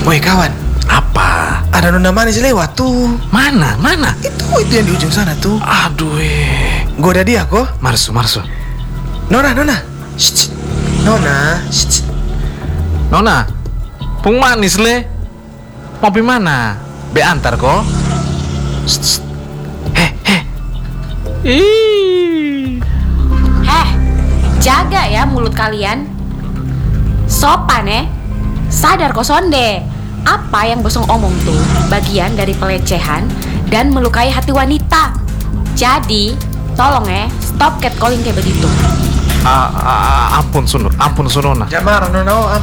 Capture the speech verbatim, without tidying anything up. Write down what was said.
Woi kawan, Apa? ada nona manis lewat tuh. Mana? Mana? Itu itu yang di ujung sana tuh. Aduh, eh. Gue ada dia kok. Marsu, Marsu. Nona, Nona. Shh, Nona. Shh. Nona, pung manis le. Mau pi mana? Be antar kok. Heh, heh. Ih. Heh, jaga ya mulut kalian. Sopan ya. Sadar kok sonde. Apa yang bosong omong tuh bagian dari pelecehan dan melukai hati wanita. Jadi, tolong ya, stop catcalling kayak begitu. Ah, ah, ampun Sun, ampun Sunona. Jangan marah Nona. Oh,